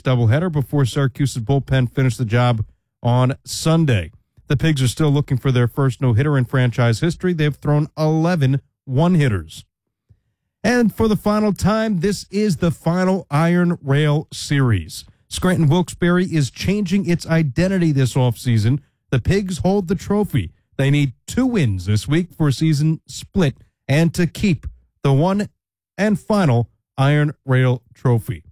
doubleheader before Syracuse's bullpen finished the job on Sunday. The Pigs are still looking for their first no-hitter in franchise history. They've thrown 11 one-hitters. And for the final time, this is the final Iron Rail Series. Scranton Wilkes-Barre is changing its identity this offseason. The Pigs hold the trophy. They need 2 wins this week for a season split and to keep the one and final Iron Rail Trophy.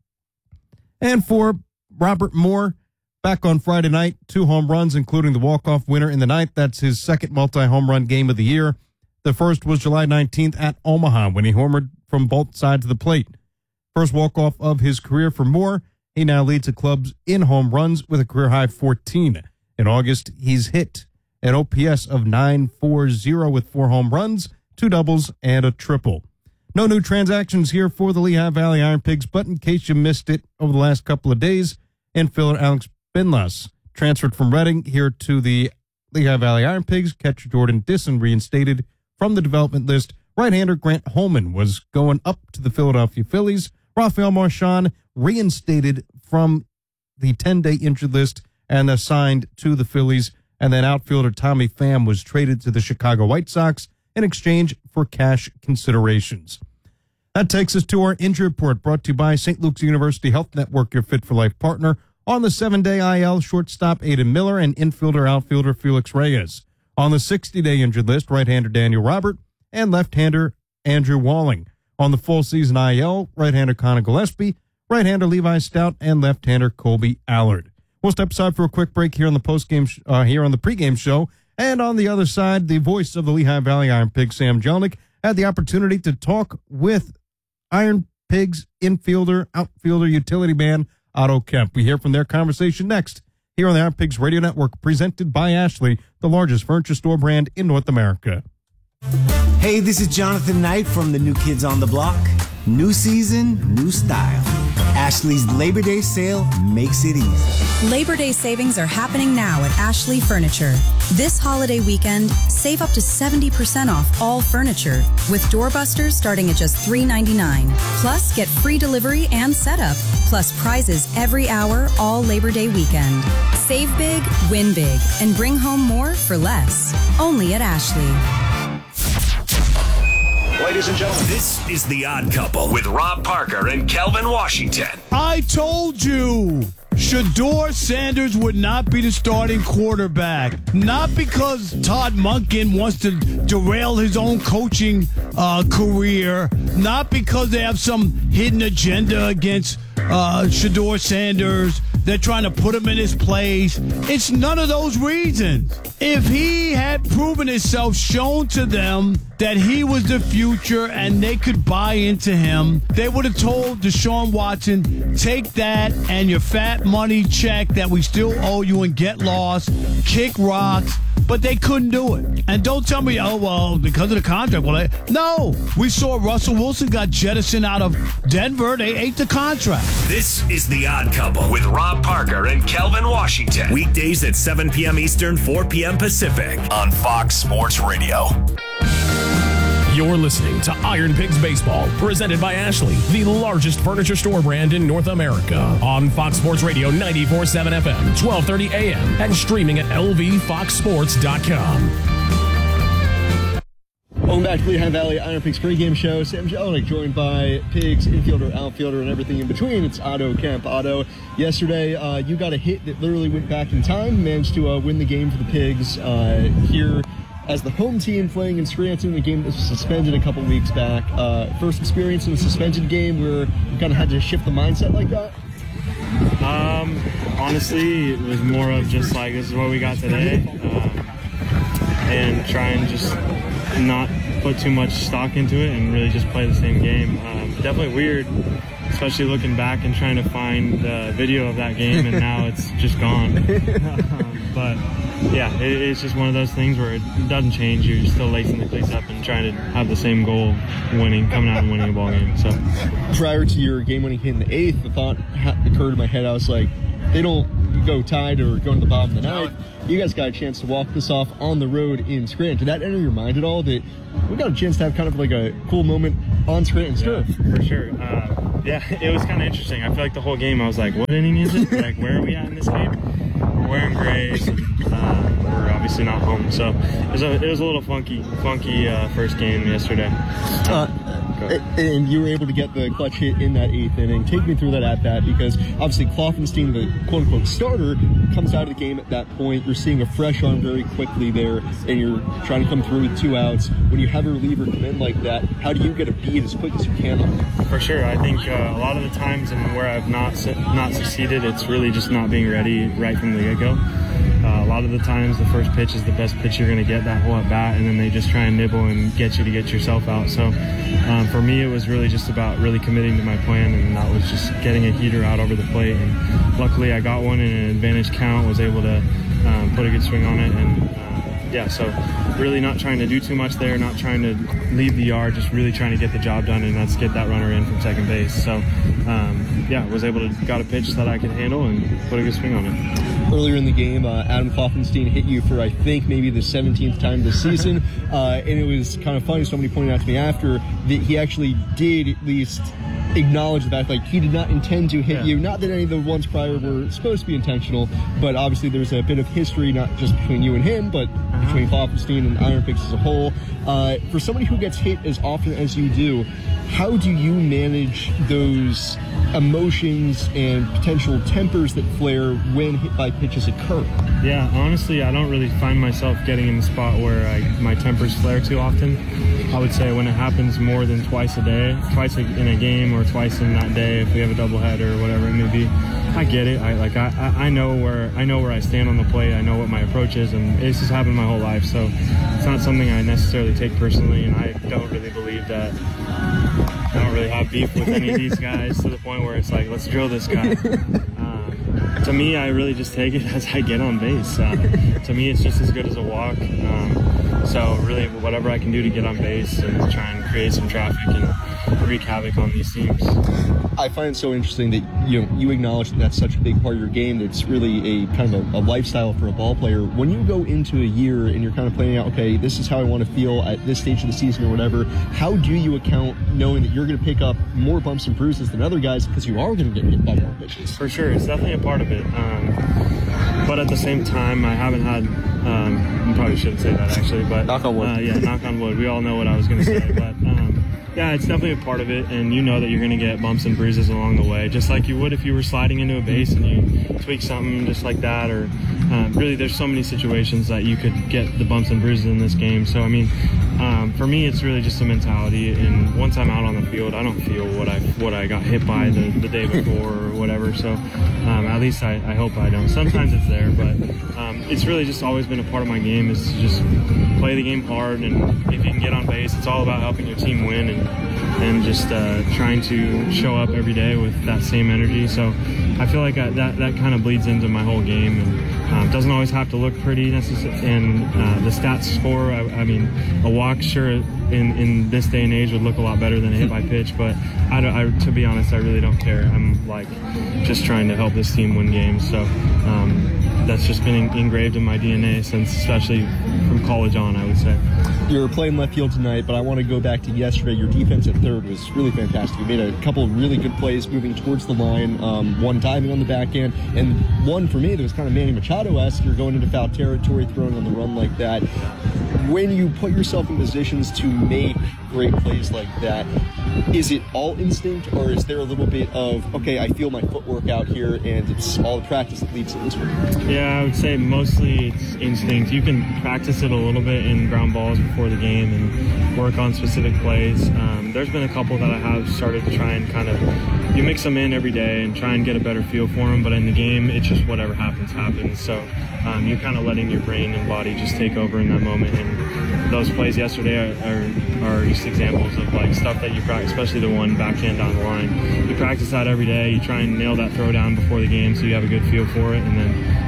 And for Robert Moore, back on Friday night, 2 home runs, including the walk-off winner in the ninth. That's his second multi-home run game of the year. The first was July 19th at Omaha when he homered from both sides of the plate. First walk-off of his career for Moore. He now leads the clubs in home runs with a career-high 14. In August, he's hit an OPS of .940 with 4 home runs, 2 doubles, and a triple. No new transactions here for the Lehigh Valley Iron Pigs, but in case you missed it over the last couple of days, infielder Alex Binlas transferred from Reading here to the Lehigh Valley Iron Pigs. Catcher Jordan Disson reinstated from the development list. Right-hander Grant Holman was going up to the Philadelphia Phillies. Rafael Marchand reinstated from the 10-day injured list and assigned to the Phillies. And then outfielder Tommy Pham was traded to the Chicago White Sox in exchange for cash considerations. That takes us to our injury report, brought to you by St. Luke's University Health Network, your Fit for Life partner. On the 7-day IL, shortstop Aidan Miller and outfielder Felix Reyes. On the 60-day injured list, right-hander Daniel Robert and left-hander Andrew Walling. On the full season IL, right-hander Connor Gillespie, right-hander Levi Stout, and left-hander Colby Allard. We'll step aside for a quick break here on the pregame show. And on the other side, the voice of the Lehigh Valley Iron Pigs, Sam Jelnick, had the opportunity to talk with Iron Pigs outfielder, utility man Otto Kemp. We hear from their conversation next here on the Iron Pigs Radio Network, presented by Ashley, the largest furniture store brand in North America. Hey, this is Jonathan Knight from the New Kids on the Block. New season, new style. Ashley's Labor Day sale makes it easy. Labor Day savings are happening now at Ashley Furniture. This holiday weekend, save up to 70% off all furniture, with doorbusters starting at just $3.99. Plus, get free delivery and setup, plus prizes every hour all Labor Day weekend. Save big, win big, and bring home more for less. Only at Ashley. Ladies and gentlemen, this is The Odd Couple with Rob Parker and Kelvin Washington. I told you Shedeur Sanders would not be the starting quarterback. Not because Todd Monken wants to derail his own coaching career. Not because they have some hidden agenda against Shedeur Sanders. They're trying to put him in his place. It's none of those reasons. If he had proven himself, shown to them that he was the future and they could buy into him, they would have told Deshaun Watson, take that and your fat money check that we still owe you and get lost, kick rocks. But they couldn't do it. And don't tell me, oh, well, because of the contract. Well, no. We saw Russell Wilson got jettisoned out of Denver. They ate the contract. This is The Odd Couple with Rob Parker and Kelvin Washington. Weekdays at 7 p.m. Eastern, 4 p.m. Pacific on Fox Sports Radio. You're listening to Iron Pigs Baseball, presented by Ashley, the largest furniture store brand in North America. On Fox Sports Radio 94.7 FM, 1230 AM, and streaming at lvfoxsports.com. Welcome back to Lehigh Valley Iron Pigs pregame show. Sam Jelnick joined by Pigs, infielder, outfielder, and everything in between. It's Otto Kemp. Otto, yesterday you got a hit that literally went back in time, managed to win the game for the Pigs here as the home team playing in Scranton, a game that was suspended a couple weeks back. First experience in a suspended game where you kind of had to shift the mindset like that? Honestly, it was more of just like, this is what we got today, and try and just not put too much stock into it and really just play the same game. Definitely weird, especially looking back and trying to find the video of that game, and now it's just gone. But yeah, it's just one of those things where it doesn't change. You're still lacing the cleats up and trying to have the same goal, coming out and winning a ball game. So, prior to your game-winning hit in the eighth, the thought occurred in my head. I was like, they don't go tied or go to the bottom of the ninth. You guys got a chance to walk this off on the road in Scranton. Did that enter your mind at all? That we got a chance to have kind of like a cool moment on Scranton's turf? For sure. Yeah, it was kind of interesting. I feel like the whole game I was like, what inning is it? Like, where are we at in this game? We're wearing grays. We're obviously not home, so it was a little funky first game yesterday. And you were able to get the clutch hit in that 8th inning. Take me through that at-bat, because obviously Kloffenstein, the quote-unquote starter, comes out of the game at that point. You're seeing a fresh arm very quickly there, and you're trying to come through with 2 outs. When you have a reliever come in like that, how do you get a beat as quick as you can on it? For sure. I think a lot of the times and where I've not succeeded, it's really just not being ready right from the get-go. A lot of the times the first pitch is the best pitch you're going to get that whole at bat, and then they just try and nibble and get you to get yourself out. So for me, it was really just about really committing to my plan, and that was just getting a heater out over the plate. And luckily I got one in an advantage count, was able to put a good swing on it. And so really not trying to do too much there, not trying to leave the yard, just really trying to get the job done, and that's get that runner in from second base. So was able to got a pitch that I could handle and put a good swing on it. Earlier in the game, Adam Kloffenstein hit you for, I think, maybe the 17th time this season, and it was kind of funny. Somebody pointed out to me after that he actually did at least acknowledge the fact, like, he did not intend to hit you. Not that any of the ones prior were supposed to be intentional, but obviously there's a bit of history, not just between you and him, but between Kloffenstein and Iron Pigs as a whole. For somebody who gets hit as often as you do, how do you manage those emotions and potential tempers that flare when hit by pitches occur? Yeah, honestly, I don't really find myself getting in the spot where my tempers flare too often. I would say when it happens more than twice in a game, or twice in that day, if we have a doubleheader or whatever it may be, I get it. I know where I stand on the plate. I know what my approach is, and this has happened my whole life. So it's not something I necessarily take personally, and I don't really believe that. I don't really have beef with any of these guys to the point where it's like, let's drill this guy. To me, I really just take it as I get on base. To me, it's just as good as a walk. So really, whatever I can do to get on base and try and create some traffic and wreak havoc on these teams. I find it so interesting that you acknowledge that that's such a big part of your game. That it's really a kind of a lifestyle for a ball player. When you go into a year and you're kind of planning out, okay, this is how I want to feel at this stage of the season or whatever, how do you account knowing that you're going to pick up more bumps and bruises than other guys because you are going to get hit by more pitches? For sure, it's definitely a part of it. But at the same time, I haven't had. You probably shouldn't say that actually, but knock on wood. Knock on wood. We all know what I was going to say, but. Yeah, it's definitely a part of it, and you know that you're going to get bumps and bruises along the way, just like you would if you were sliding into a base and you tweak something just like that, or really there's so many situations that you could get the bumps and bruises in this game. So, I mean, for me, it's really just a mentality, and once I'm out on the field, I don't feel what I got hit by the day before or whatever, so at least I hope I don't. Sometimes it's there, but it's really just always been a part of my game, is to just play the game hard, and if you can get on base, it's all about helping your team win, and just trying to show up every day with that same energy. So I feel like that kind of bleeds into my whole game, and doesn't always have to look pretty necessarily. And the stats score, I mean, a walk sure in this day and age would look a lot better than a hit by pitch, but to be honest, I really don't care. I'm like just trying to help this team win games. So that's just been engraved in my DNA since, especially from college on, I would say. You're playing left field tonight, but I want to go back to yesterday. Your defense at third was really fantastic. You made a couple of really good plays moving towards the line, one diving on the back end, and one for me that was kind of Manny Machado-esque. You're going into foul territory, throwing on the run like that. When you put yourself in positions to make great plays like that, is it all instinct, or is there a little bit of, okay, I feel my footwork out here, and it's all the practice that leads into it? Yeah, I would say mostly it's instinct. You can practice it a little bit in ground balls before the game and work on specific plays. There's been a couple that I have started to try and kind of, you mix them in every day and try and get a better feel for them, but in the game, it's just whatever happens. So you're kind of letting your brain and body just take over in that moment, and those plays yesterday are just examples of like stuff that you practice, especially the one backhand down the line. You practice that every day. You try and nail that throw down before the game so you have a good feel for it, and then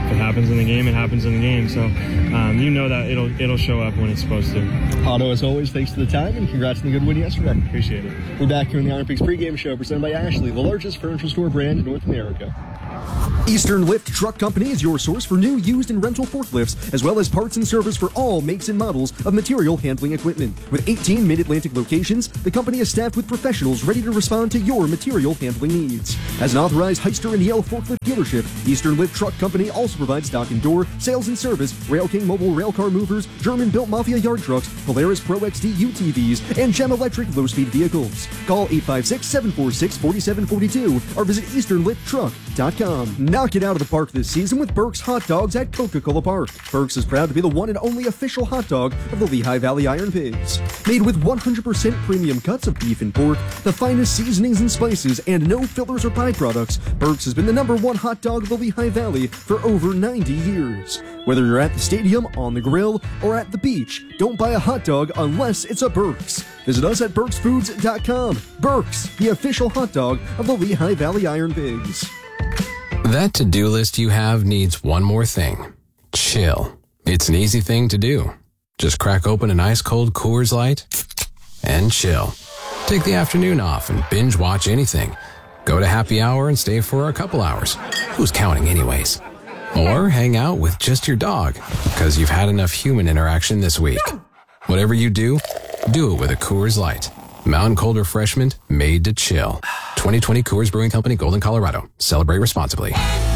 it happens in the game, it happens in the game. So you know that it'll show up when it's supposed to. Otto, as always, thanks for the time and congrats on the good win yesterday. Appreciate it. We're back here in the Iron Pigs pregame show presented by Ashley, the largest furniture store brand in North America. Eastern Lift Truck Company is your source for new, used, and rental forklifts, as well as parts and service for all makes and models of material handling equipment. With 18 Mid-Atlantic locations, the company is staffed with professionals ready to respond to your material handling needs. As an authorized Hyster and Yale forklift dealership, Eastern Lift Truck Company also provides dock and door, sales and service, Rail King mobile railcar movers, German-built Mafia yard trucks, Polaris Pro XD UTVs, and Gem Electric low-speed vehicles. Call 856-746-4742 or visit easternlifttruck.com. Knock it out of the park this season with Burke's Hot Dogs at Coca-Cola Park. Burke's is proud to be the one and only official hot dog of the Lehigh Valley Iron Pigs. Made with 100% premium cuts of beef and pork, the finest seasonings and spices, and no fillers or byproducts, Burke's has been the #1 hot dog of the Lehigh Valley for over 90 years. Whether you're at the stadium, on the grill, or at the beach, don't buy a hot dog unless it's a Burke's. Visit us at burksfoods.com. Burke's, the official hot dog of the Lehigh Valley Iron Pigs. That to-do list you have needs one more thing. Chill. It's an easy thing to do. Just crack open an ice-cold Coors Light and chill. Take the afternoon off and binge watch anything. Go to happy hour and stay for a couple hours. Who's counting anyways? Or hang out with just your dog, because you've had enough human interaction this week. Whatever you do it with a Coors Light. Mountain Cold Refreshment made to chill. 2020 Coors Brewing Company, Golden, Colorado. Celebrate responsibly.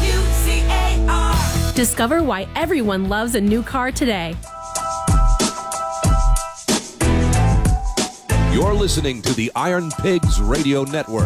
Discover why everyone loves a new car today. You're listening to the Iron Pigs Radio Network.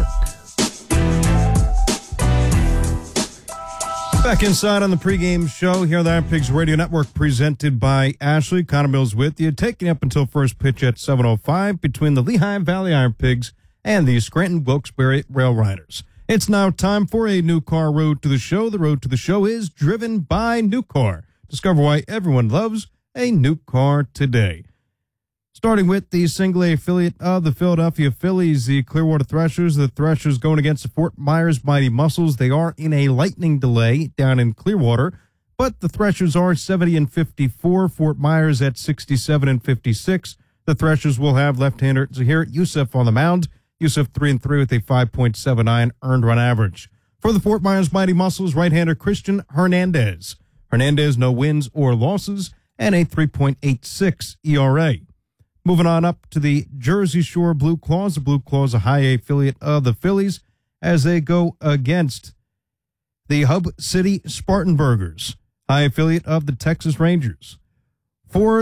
Back inside on the pregame show here on the Iron Pigs Radio Network, presented by Ashley. Connor Mills with you, taking up until first pitch at 7:05 between the Lehigh Valley Iron Pigs and the Scranton Wilkes-Barre Rail Riders. It's now time for a new car road to the show. The road to the show is driven by New Car. Discover why everyone loves a new car today. Starting with the single A affiliate of the Philadelphia Phillies, the Clearwater Threshers. The Threshers going against the Fort Myers Mighty Muscles. They are in a lightning delay down in Clearwater, but the Threshers are 70-54. Fort Myers at 67-56. The Threshers will have left-hander Zahir Youssef on the mound. Youssef 3-3 with a 5.79 earned run average. For the Fort Myers Mighty Muscles, right-hander Christian Hernandez. Hernandez no wins or losses and a 3.86 ERA. Moving on up to the Jersey Shore Blue Claws. The Blue Claws, a high A affiliate of the Phillies, as they go against the Hub City Spartanburgers, high affiliate of the Texas Rangers. For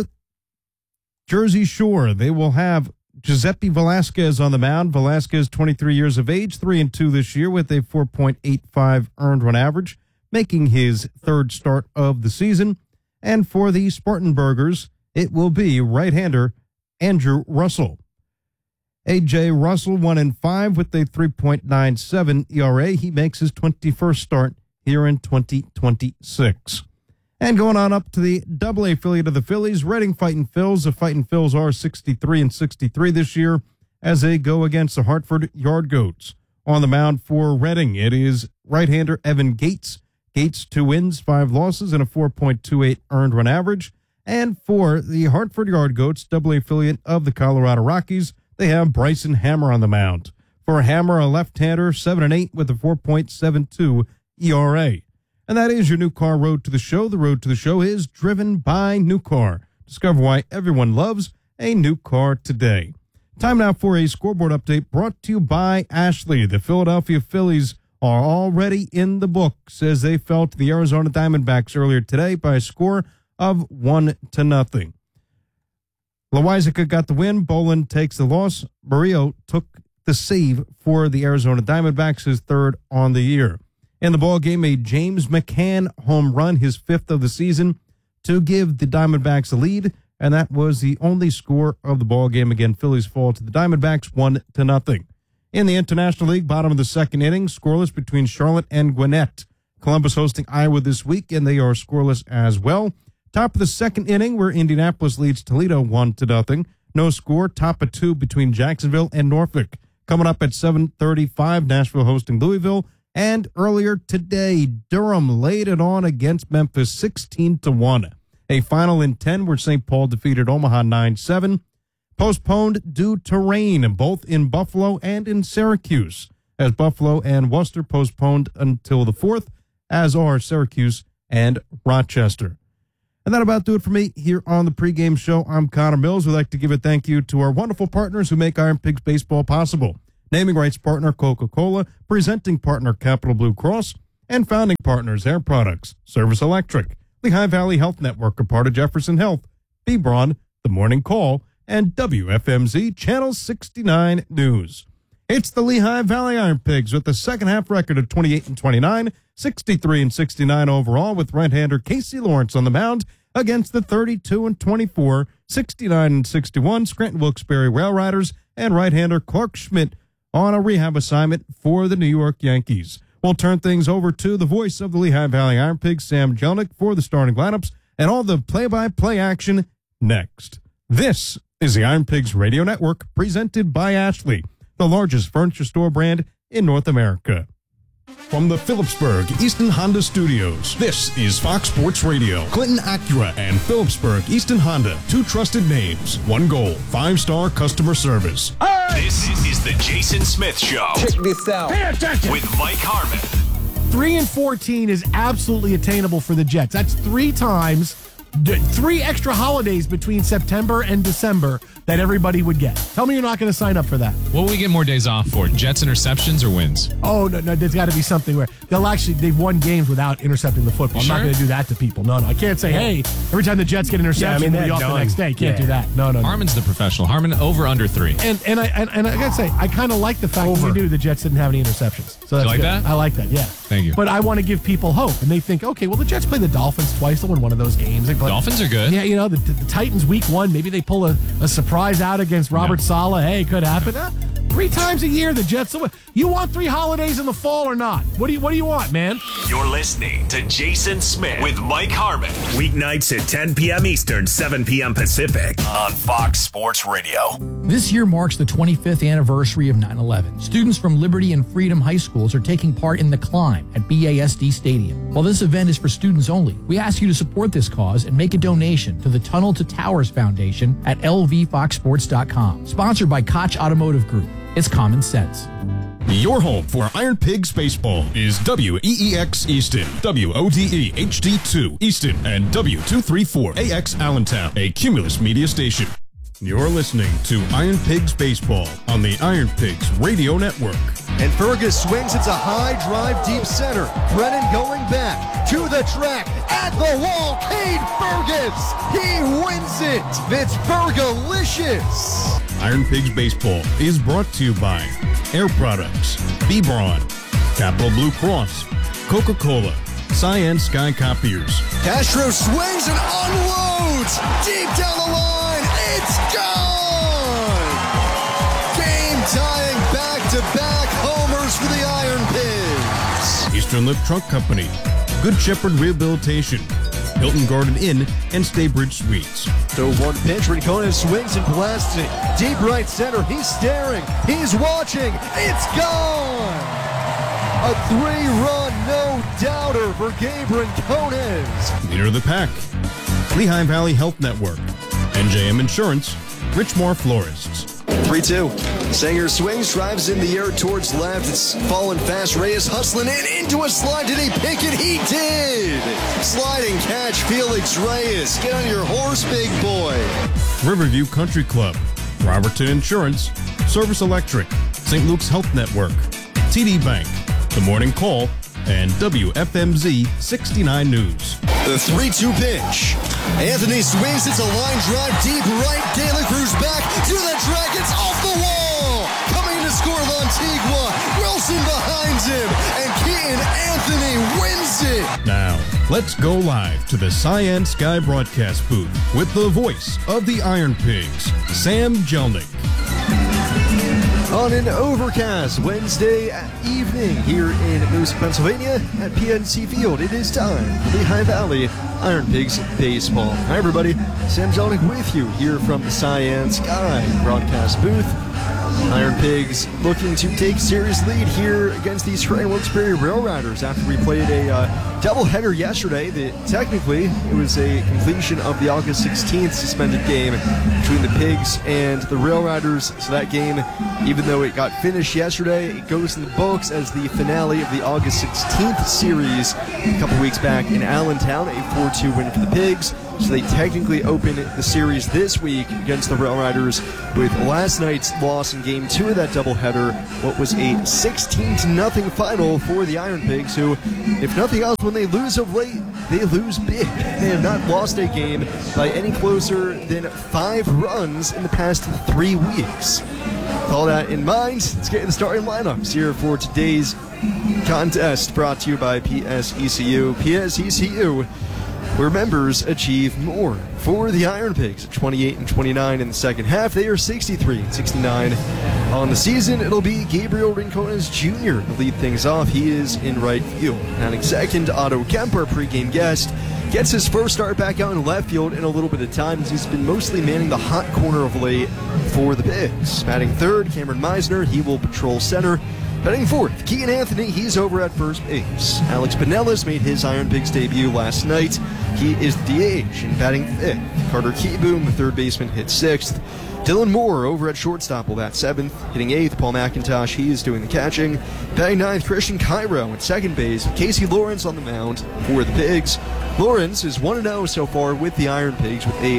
Jersey Shore, they will have Giuseppe Velasquez on the mound. Velasquez, 23 years of age, 3-2 this year with a 4.85 earned run average, making his third start of the season. And for the Spartanburgers, it will be right-hander Andrew Russell. A.J. Russell, 1-5 with a 3.97 ERA. He makes his 21st start here in 2026. And going on up to the Double-A affiliate of the Phillies, Reading Fightin' Phils. The Fightin' Phils are 63-63 this year as they go against the Hartford Yard Goats. On the mound for Reading, it is right-hander Evan Gates. Gates, 2 wins, 5 losses, and a 4.28 earned run average. And for the Hartford Yard Goats, Double-A affiliate of the Colorado Rockies, they have Bryson Hammer on the mound. For Hammer, a left-hander, 7-8 with a 4.72 ERA. And that is your New Car Road to the Show. The Road to the Show is driven by New Car. Discover why everyone loves a new car today. Time now for a scoreboard update brought to you by Ashley. The Philadelphia Phillies are already in the books as they fell to the Arizona Diamondbacks earlier today by a score of 1-0. Loizaga got the win. Boland takes the loss. Murillo took the save for the Arizona Diamondbacks, his third on the year. In the ballgame, a James McCann home run, his 5th of the season, to give the Diamondbacks a lead, and that was the only score of the ballgame. Again, Phillies fall to the Diamondbacks 1-0. In the International League, bottom of the second inning, scoreless between Charlotte and Gwinnett. Columbus hosting Iowa this week, and they are scoreless as well. Top of the second inning, where Indianapolis leads Toledo 1-0. No score. Top of 2 between Jacksonville and Norfolk. Coming up at 7:35, Nashville hosting Louisville, And earlier today, Durham laid it on against Memphis 16-1. A final in 10 where St. Paul defeated Omaha 9-7. Postponed due to rain, both in Buffalo and in Syracuse, as Buffalo and Worcester postponed until the 4th, as are Syracuse and Rochester. And that about do it for me here on the pregame show. I'm Connor Mills. We'd like to give a thank you to our wonderful partners who make Iron Pigs baseball possible. Naming rights partner Coca-Cola, presenting partner Capital Blue Cross, and founding partners Air Products, Service Electric, Lehigh Valley Health Network, a part of Jefferson Health, B. Braun, The Morning Call, and WFMZ Channel 69 News. It's the Lehigh Valley Iron Pigs with the second half record of 28-29, 63-69 overall, with right-hander Casey Lawrence on the mound against the 32-24, 69-61 Scranton Wilkes-Barre Rail Riders, and right-hander Clark Schmidt on a rehab assignment for the New York Yankees. We'll turn things over to the voice of the Lehigh Valley Iron Pigs, Sam Jelnick, for the starting lineups and all the play-by-play action next. This is the Iron Pigs Radio Network, presented by Ashley, the largest furniture store brand in North America. From the Phillipsburg Easton Honda Studios, this is Fox Sports Radio. Clinton Acura and Phillipsburg Easton Honda, two trusted names, one goal, 5-star customer service. This is the Jason Smith Show. Check this out. Pay attention. With Mike Harmon. 3-14 is absolutely attainable for the Jets. That's 3 extra holidays between September and December that everybody would get. Tell me you're not going to sign up for that. What will we get more days off for? Jets interceptions or wins? Oh, no, there's got to be something where they've won games without intercepting the football. I'm not going to do that to people. No, I can't say, hey, every time the Jets get interception, we'll be off the next day. Can't do that. No. Harmon's the professional. Harmon over under 3. And I got to say, I kind of like the fact that we knew the Jets didn't have any interceptions. So that's you like good. that? I like that, yeah. Thank you. But I want to give people hope. And they think, okay, well, the Jets play the Dolphins twice. They won one of those games. Dolphins are good. Yeah, the Titans week 1, maybe they pull a surprise out against Robert Saleh. Hey, it could happen. 3 times a year, the Jets will win. You want 3 holidays in the fall or not? What do you want, man? You're listening to Jason Smith with Mike Harmon. Weeknights at 10 p.m. Eastern, 7 p.m. Pacific on Fox Sports Radio. This year marks the 25th anniversary of 9/11. Students from Liberty and Freedom High Schools are taking part in The Climb at BASD Stadium. While this event is for students only, we ask you to support this cause and make a donation to the Tunnel to Towers Foundation at lvfoxsports.com. Sponsored by Koch Automotive Group. It's common sense. Your home for Iron Pigs baseball is WEEX Easton, WODE HD2 Easton, and W234AX Allentown, a Cumulus media station. You're listening to Iron Pigs baseball on the Iron Pigs Radio Network. And Fergus swings. It's a high drive deep center. Brennan going back to the track at the wall. Cade Fergus. He wins it. It's Fergalicious. Iron Pigs baseball is brought to you by Air Products, B. Braun, Capital Blue Cross, Coca-Cola, Cyan Sky Copiers. Castro swings and unloads deep down the line. It's gone. Game tying back-to-back homers for the Iron Pigs. Eastern Lip Truck Company, Good Shepherd Rehabilitation, Hilton Garden Inn, and Staybridge Suites. So 1 pitch, Rincon swings and blasts it. Deep right center, he's staring, he's watching, it's gone! A 3-run no-doubter for Gabe Rincones. Leader of the pack, Lehigh Valley Health Network, NJM Insurance, Richmore Florists. 3-2. Sanger swings, drives in the air towards left. It's falling fast. Reyes hustling in into a slide. Did he pick it? He did. Sliding catch, Felix Reyes. Get on your horse, big boy. Riverview Country Club, Robertson Insurance, Service Electric, St. Luke's Health Network, TD Bank, The Morning Call, and WFMZ 69 News. The 3-2 pitch. Anthony swings. It's a line drive deep right. Gala Cruz back to the track. It's off the wall. Coming to score Lantigua. Wilson behind him. And Keaton Anthony wins it. Now, let's go live to the Cyan Sky broadcast booth with the voice of the Iron Pigs, Sam Jelnick. On an overcast Wednesday evening here in Moose, Pennsylvania at PNC Field, it is time for Lehigh Valley Iron Pigs baseball. Hi everybody, Sam Jelnick with you here from the Cyan Sky broadcast booth. Iron Pigs looking to take serious lead here against the Scranton Wilkes-Barre Rail Riders after we played a doubleheader yesterday. Technically, it was a completion of the August 16th suspended game between the Pigs and the Rail Riders. So that game, even though it got finished yesterday, it goes in the books as the finale of the August 16th series a couple weeks back in Allentown, a 4-2 win for the Pigs. So they technically open the series this week against the Rail Riders with last night's loss in Game 2 of that doubleheader, what was a 16-0 final for the Iron Pigs, who, if nothing else, when they lose of late, they lose big. They have not lost a game by any closer than 5 runs in the past 3 weeks. With all that in mind, let's get the starting lineups here for today's contest, brought to you by PSECU. PSECU, where members achieve more. For the Iron Pigs, at 28-29 in the second half, they are 63-69 on the season. It'll be Gabriel Rincones Jr. to lead things off. He is in right field. Batting second, Otto Kemper, pregame guest, gets his first start back out in left field in a little bit of time, as he's been mostly manning the hot corner of late for the Pigs. Batting third, Cameron Meisner, he will patrol center. Batting fourth, Keegan Anthony, he's over at first base. Alex Pinellas made his Iron Pigs debut last night. He is DH. And batting fifth, Carter Keyboom, the third baseman, hit sixth. Dylan Moore over at shortstop will bat seventh. Hitting eighth, Paul McIntosh, he is doing the catching. Batting ninth, Christian Cairo at second base. Casey Lawrence on the mound for the Pigs. Lawrence is 1-0 so far with the Iron Pigs with a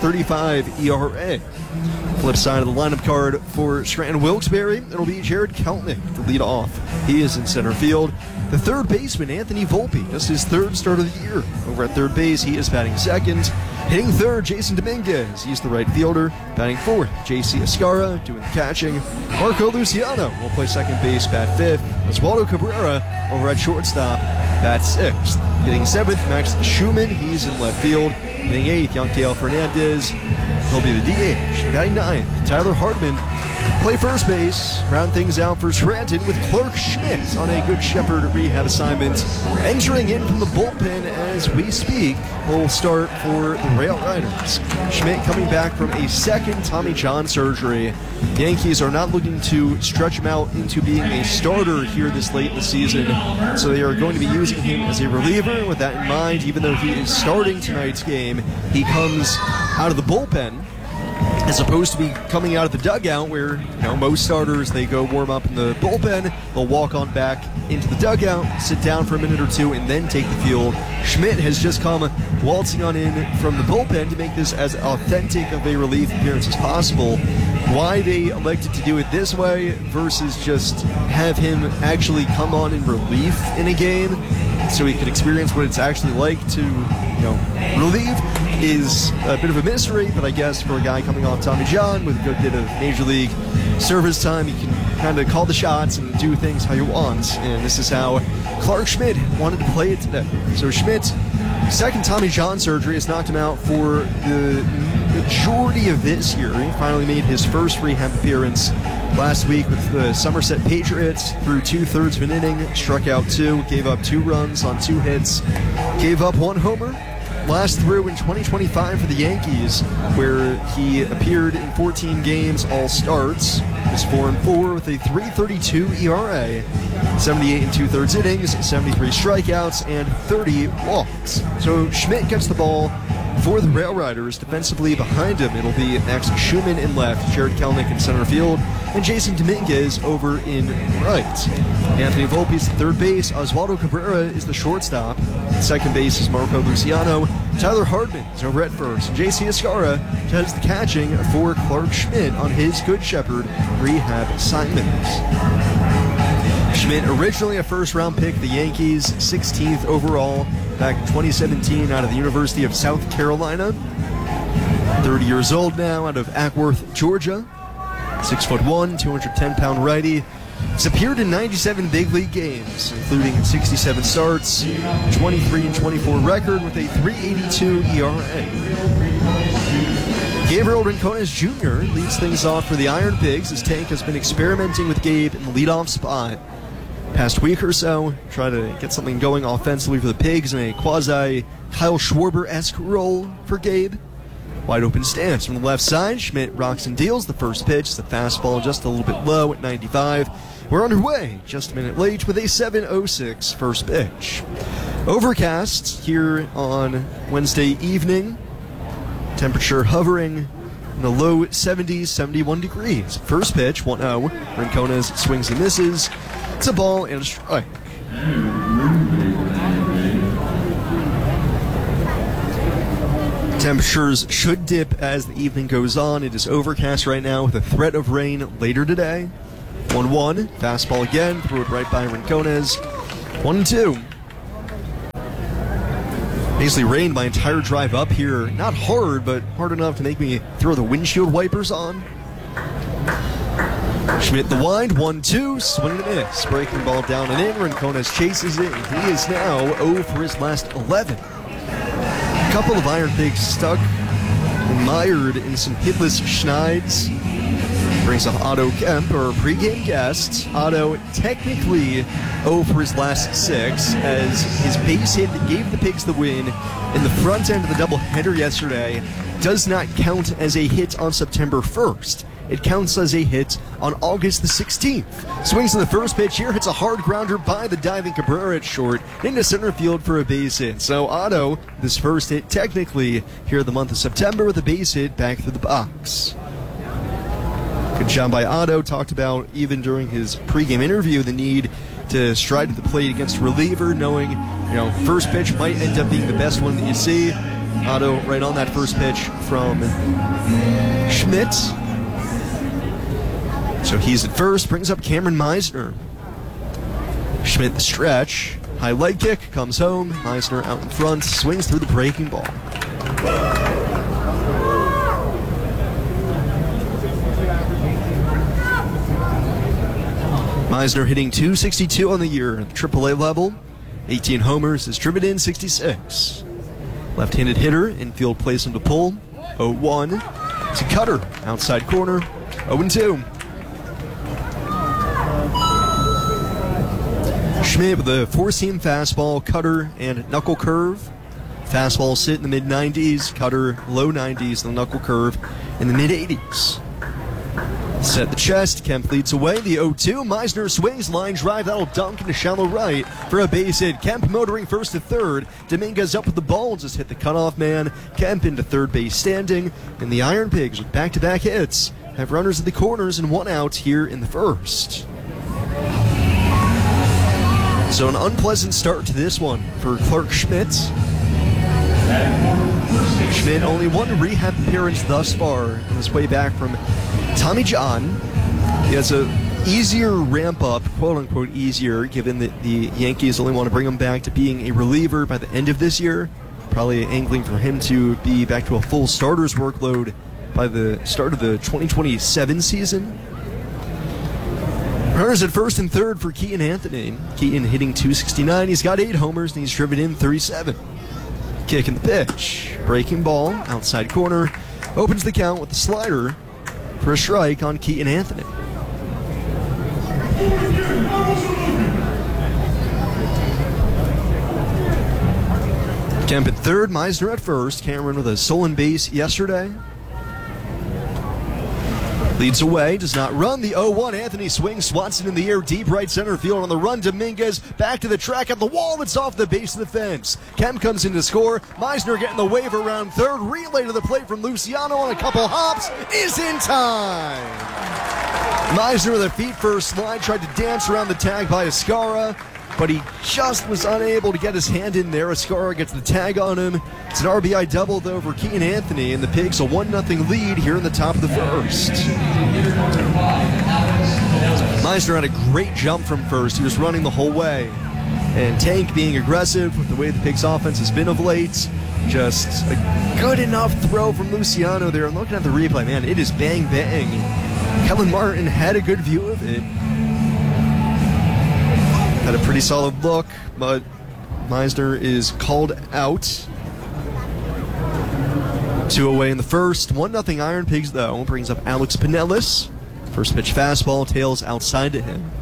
6.35 ERA. Flip side of the lineup card for Scranton Wilkes-Barre, it'll be Jared Keltnick to lead off. He is in center field. The third baseman, Anthony Volpe, just his third start of the year. Over at third base, he is batting second. Hitting third, Jason Dominguez, he's the right fielder. Batting fourth, J.C. Escara doing the catching. Marco Luciano will play second base, bat fifth. Oswaldo Cabrera over at shortstop, bat sixth. Hitting seventh, Max Schumann, he's in left field. Hitting eighth, Yanquiel Fernandez, he'll be the DH. Batting ninth, Tyler Hartman, play first base. Round things out for Scranton with Clark Schmidt on a Good Shepherd rehab assignment. Entering in from the bullpen as we speak, will start for the Rail Riders. Schmidt coming back from a second Tommy John surgery. The Yankees are not looking to stretch him out into being a starter here this late in the season, so they are going to be using him as a reliever. With that in mind, even though he is starting tonight's game, he comes out of the bullpen as opposed to be coming out of the dugout where, most starters, they go warm up in the bullpen, they'll walk on back into the dugout, sit down for a minute or two, and then take the field. Schmidt has just come waltzing on in from the bullpen to make this as authentic of a relief appearance as possible. Why they elected to do it this way versus just have him actually come on in relief in a game so he could experience what it's actually like to, relieve is a bit of a mystery, but I guess for a guy coming off Tommy John with a good bit of Major League service time, he can kind of call the shots and do things how he wants, and this is how Clark Schmidt wanted to play it today. So Schmidt's second Tommy John surgery has knocked him out for the majority of this year. He finally made his first rehab appearance last week with the Somerset Patriots. Through 2/3 of an inning, struck out 2, gave up 2 runs on 2 hits, gave up 1 homer. Last through in 2025 for the Yankees, where he appeared in 14 games, all starts. He was 4-4 with a 3.32 ERA, 78 2/3 innings, 73 strikeouts, and 30 walks. So Schmidt gets the ball for the Rail Riders. Defensively behind him, it'll be Max Schumann in left, Jared Keltnick in center field, and Jason Dominguez over in right. Anthony Volpe is the third base. Oswaldo Cabrera is the shortstop. Second base is Marco Luciano. Tyler Hardman is over at first. And J.C. Escara does the catching for Clark Schmidt on his Good Shepherd rehab assignments. Schmidt, originally a first-round pick of the Yankees, 16th overall back in 2017 out of the University of South Carolina. 30 years old now, out of Ackworth, Georgia. 6'1", 210-pound righty. He's appeared in 97 big league games, including 67 starts, 23-24 record with a 3.82 ERA. Gabriel Rincones Jr. leads things off for the Iron Pigs, as Tank has been experimenting with Gabe in the leadoff spot past week or so, try to get something going offensively for the Pigs in a quasi Kyle Schwarber-esque role for Gabe. Wide open stance from the left side. Schmidt rocks and deals. The first pitch is a fastball just a little bit low at 95. We're underway just a minute late with a 7:06 first pitch. Overcast here on Wednesday evening. Temperature hovering in the low 70s, 71 degrees. First pitch, 1-0. Rincones swings and misses. It's a ball and a strike. Temperatures should dip as the evening goes on. It is overcast right now with a threat of rain later today. 1-1. Fastball again. Threw it right by Rincones. 1-2. Basically rained my entire drive up here. Not hard, but hard enough to make me throw the windshield wipers on. Schmidt the wide, 1-2, swing and a miss. Breaking ball down and in. Rincones chases it, and he is now 0 for his last 11. A couple of Iron Pigs stuck and mired in some hitless schneids. Brings up Otto Kemp, our pregame guest. Otto technically 0 for his last 6, as his base hit that gave the Pigs the win in the front end of the doubleheader yesterday does not count as a hit on September 1st. It counts as a hit on August the 16th. Swings to the first pitch here, hits a hard grounder by the diving Cabrera at short, into center field for a base hit. So Otto, this first hit technically here the month of September with a base hit back through the box. Good job by Otto. Talked about, even during his pregame interview, the need to stride to the plate against a reliever, knowing, first pitch might end up being the best one that you see. Otto right on that first pitch from Schmidt. So he's at first, brings up Cameron Meisner. Schmidt the stretch. High leg kick, comes home. Meisner out in front, swings through the breaking ball. Meisner hitting .262 on the year at the AAA level. 18 homers, has driven in 66. Left-handed hitter, infield plays him to pull. 0-1. It's a cutter, outside corner. 0-2. Schmidt with a four-seam fastball, cutter, and knuckle curve. Fastball sit in the mid-90s, cutter low 90s, the knuckle curve in the mid-80s. Set the chest, Kemp leads away, the 0-2. Meisner swings, line drive, that'll dunk into shallow right for a base hit. Kemp motoring first to third. Dominguez up with the ball, just hit the cutoff man. Kemp into third base standing, and the Iron Pigs with back-to-back hits have runners at the corners and one out here in the first. So an unpleasant start to this one for Clark Schmidt. Schmidt only one rehab appearance thus far on his way back from Tommy John. He has a easier ramp up, quote unquote easier, given that the Yankees only want to bring him back to being a reliever by the end of this year. Probably angling for him to be back to a full starter's workload by the start of the 2027 season. Runners at first and third for Keaton Anthony. Keaton hitting .269. He's got 8 homers and he's driven in 37. Kick in the pitch. Breaking ball, outside corner. Opens the count with the slider for a strike on Keaton Anthony. Kemp at third, Meisner at first. Cameron with a stolen base yesterday. Leads away, does not run. The 0-1, Anthony swings, Swanson in the air, deep right center field on the run. Dominguez back to the track at the wall. It's off the base of the fence. Kemp comes in to score. Meisner getting the wave around third. Relay to the plate from Luciano on a couple hops. Is in time. Meisner with a feet first slide, tried to dance around the tag by Escara, but he just was unable to get his hand in there. Escara gets the tag on him. It's an RBI double, though, for Keaton Anthony, and the Pigs a 1-0 lead here in the top of the first. Meisner had a great jump from first. He was running the whole way. And Tank being aggressive with the way the Pigs offense has been of late. Just a good enough throw from Luciano there. And looking at the replay, man, it is bang, bang. Kellen Martin had a good view of it. Had a pretty solid look, but Meisner is called out. 2 away in the first. 1-0 Iron Pigs, though. Brings up Alex Pinellas. First pitch fastball, tails outside to him.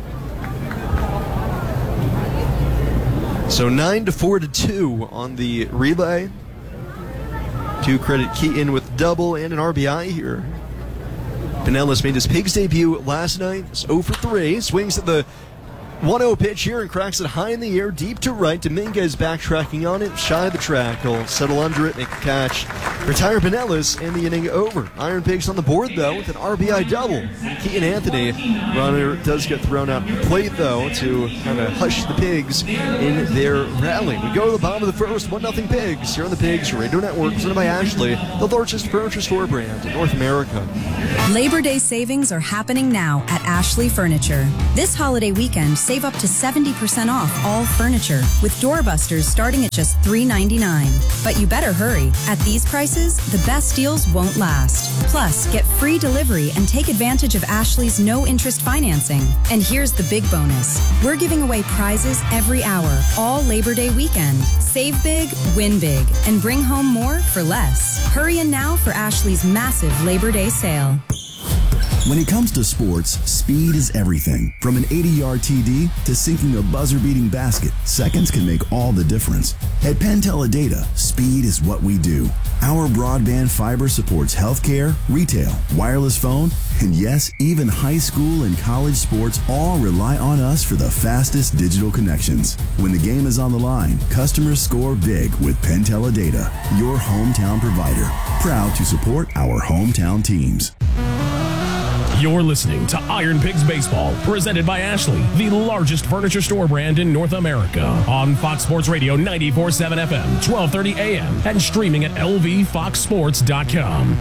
So 9-4-2 on the relay. To credit Keaton with double and an RBI here. Pinellas made his Pigs debut last night. It's 0 for 3. Swings at the 1-0 pitch here and cracks it high in the air, deep to right. Dominguez backtracking on it, shy of the track. He'll settle under it, make a catch, retire Pinellas, and the inning over. Iron Pigs on the board, though, with an RBI double. Keaton Anthony. Runner does get thrown out the plate, though, to kind of hush the Pigs in their rally. We go to the bottom of the first, 1-0 Pigs, here on the Pigs Radio Network, presented by Ashley, the largest furniture store brand in North America. Labor Day savings are happening now at Ashley Furniture. This holiday weekend, save up to 70% off all furniture, with doorbusters starting at just $3.99. But you better hurry. At these prices, the best deals won't last. Plus, get free delivery and take advantage of Ashley's no-interest financing. And here's the big bonus. We're giving away prizes every hour, all Labor Day weekend. Save big, win big, and bring home more for less. Hurry in now for Ashley's massive Labor Day sale. When it comes to sports, speed is everything. From an 80-yard TD to sinking a buzzer-beating basket, seconds can make all the difference. At PenTeleData, speed is what we do. Our broadband fiber supports healthcare, retail, wireless phone, and yes, even high school and college sports all rely on us for the fastest digital connections. When the game is on the line, customers score big with PenTeleData, your hometown provider. Proud to support our hometown teams. You're listening to Iron Pigs Baseball, presented by Ashley, the largest furniture store brand in North America. On Fox Sports Radio 94.7 FM, 1230 AM, and streaming at lvfoxsports.com.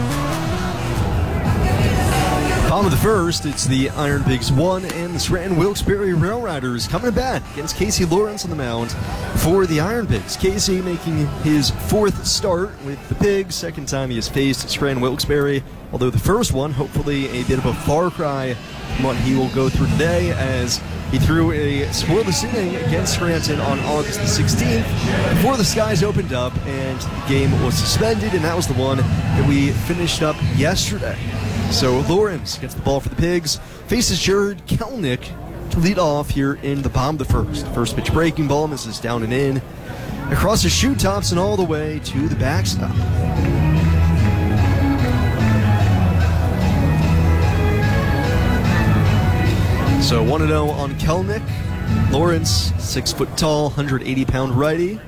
Bottom of the first, it's the Iron Pigs 1 and the Scranton Wilkes-Barre Rail Riders coming to bat against Casey Lawrence on the mound for the Iron Pigs. Casey making his fourth start with the Pigs, second time he has faced Scranton Wilkes-Barre, although the first one, hopefully a bit of a far cry from what he will go through today, as he threw a scoreless inning against Scranton on August the 16th before the skies opened up and the game was suspended, and that was the one that we finished up yesterday. So Lawrence gets the ball for the Pigs, faces Jared Kelnick to lead off here in the bottom of the first. First pitch breaking ball misses down and in, across the shoe tops and all the way to the backstop. So 1-0 on Kelnick. Lawrence, 6 foot tall, 180-pound righty.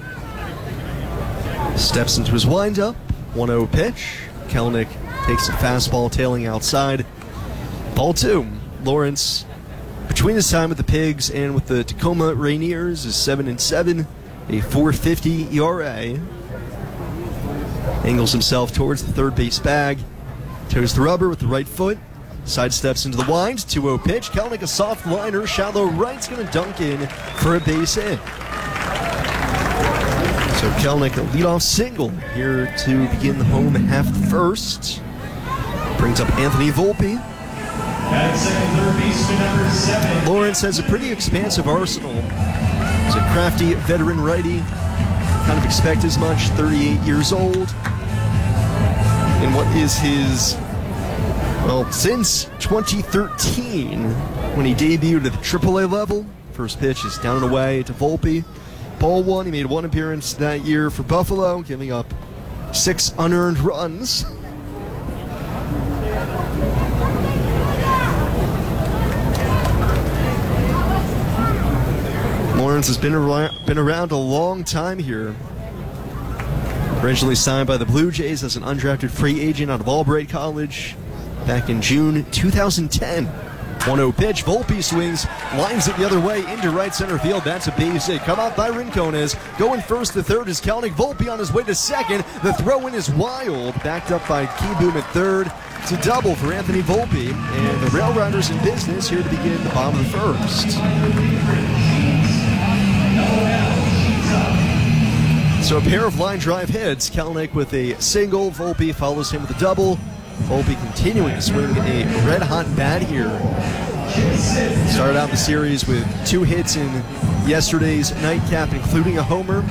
Steps into his windup. 1-0 pitch. Kelnick takes a fastball tailing outside. Ball 2. Lawrence, between his time with the Pigs and with the Tacoma Rainiers, is 7-7, a .450 ERA. Angles himself towards the third base bag. Toes the rubber with the right foot. Sidesteps into the wind. 2-0 pitch. Kelnick, a soft liner. Shallow right's going to dunk in for a base hit. So Kelnick, a leadoff single here to begin the home half of the first. Brings up Anthony Volpe. Lawrence has a pretty expansive arsenal. He's a crafty veteran righty. Kind of expect as much, 38 years old. And what is his, well, since 2013, when he debuted at the AAA level. First pitch is down and away to Volpe. Ball 1, he made one appearance that year for Buffalo, giving up 6 unearned runs. Lawrence has been around a long time here. Originally signed by the Blue Jays as an undrafted free agent out of Albright College back in June 2010. 1-0 pitch, Volpe swings, lines it the other way into right center field. That's a base hit. Come out by Rincones. Going first to third is Kelnick. Volpe on his way to second. The throw-in is wild. Backed up by Keyboom at third. It's a double for Anthony Volpe. And the Rail Riders in business here to begin the bottom of the first. So a pair of line drive hits. Kelnick with a single. Volpe follows him with a double. Volpe continuing to swing a red-hot bat here. Started out the series with 2 hits in yesterday's nightcap, including a homer.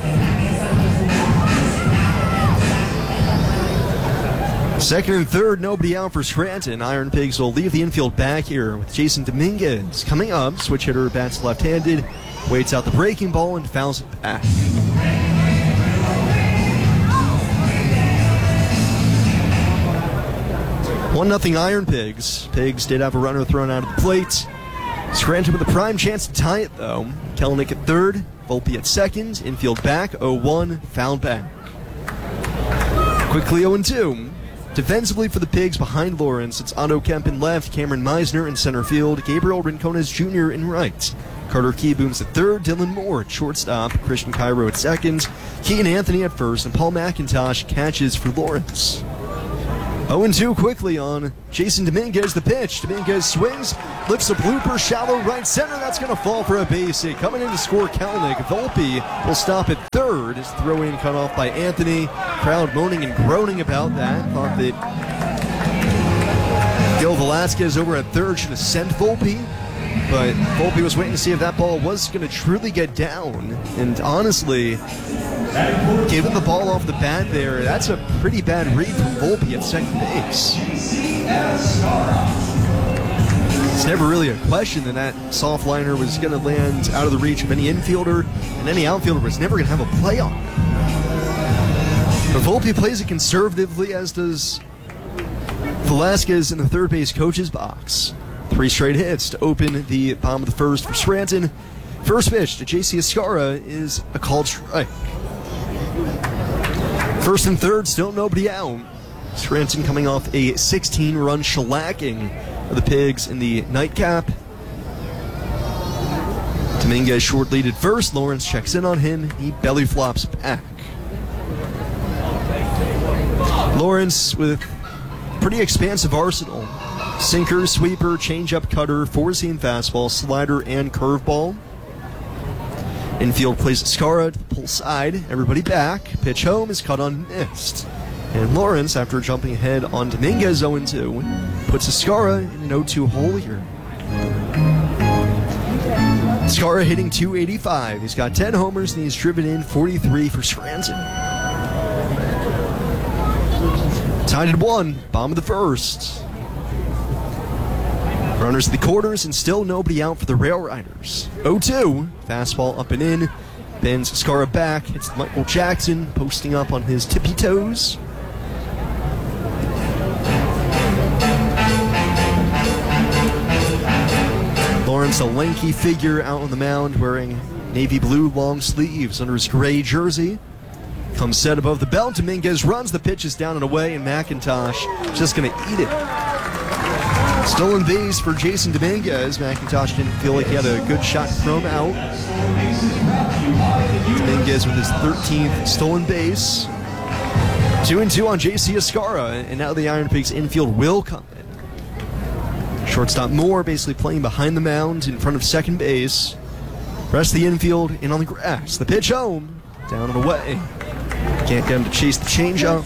Second and third, nobody out for Scranton. Iron Pigs will leave the infield back here with Jason Dominguez coming up. Switch hitter bats left-handed, waits out the breaking ball and fouls it back. 1-0 Iron Pigs. Pigs did have a runner thrown out of the plate. Scranton with a prime chance to tie it, though. Kellenick at third, Volpe at second, infield back, 0-1, foul back. Quickly 0-2. Defensively for the Pigs behind Lawrence, it's Otto Kemp in left, Cameron Meisner in center field, Gabriel Rincones Jr. in right. Carter Keyboom's at third, Dylan Moore at shortstop, Christian Cairo at second, Keaton Anthony at first, and Paul McIntosh catches for Lawrence. 0-2 quickly on Jason Dominguez, the pitch. Dominguez swings, lifts a blooper, shallow right center. That's going to fall for a base hit. Coming in to score Kellenick. Volpe will stop at third. His throw-in cut off by Anthony. Crowd moaning and groaning about that. Thought that Gil Velasquez over at third should have sent Volpe. But Volpe was waiting to see if that ball was going to truly get down. And honestly, giving the ball off the bat there, that's a pretty bad read from Volpe at second base. It's never really a question that soft liner was going to land out of the reach of any infielder, and any outfielder was never going to have a play on. But Volpe plays it conservatively, as does Velasquez in the third base coach's box. 3 straight hits to open the bottom of the first for Scranton. First pitch to J.C. Escarra is a called strike. First and third, still nobody out. Scranton coming off a 16-run shellacking of the Pigs in the nightcap. Dominguez short lead at first. Lawrence checks in on him. He belly flops back. Lawrence with pretty expansive arsenal. Sinker, sweeper, changeup, cutter, four-seam fastball, slider, and curveball. Infield plays Escarra to the pull side. Everybody back. Pitch home is cut on, missed. And Lawrence, after jumping ahead on Dominguez 0-2, puts Escarra in an 0-2 hole here. Escarra hitting .285. He's got 10 homers and he's driven in 43 for Scranton. Tied at 1, bottom of the first. Runners at the quarters and still nobody out for the Rail Riders. 0-2, fastball up and in. Bends Escarra back, hits Michael Jackson, posting up on his tippy toes. Lawrence, a lanky figure out on the mound wearing navy blue long sleeves under his gray jersey. Comes set above the belt. Dominguez runs, the pitch is down and away, and McIntosh just going to eat it. Stolen base for Jason Dominguez. McIntosh didn't feel like he had a good shot from out. Dominguez with his 13th stolen base. 2-2 on J.C. Escarra, and now the Iron Pigs infield will come in. Shortstop Moore basically playing behind the mound in front of second base. Rest of the infield in on the grass. The pitch home, down and away. Can't get him to chase the changeup.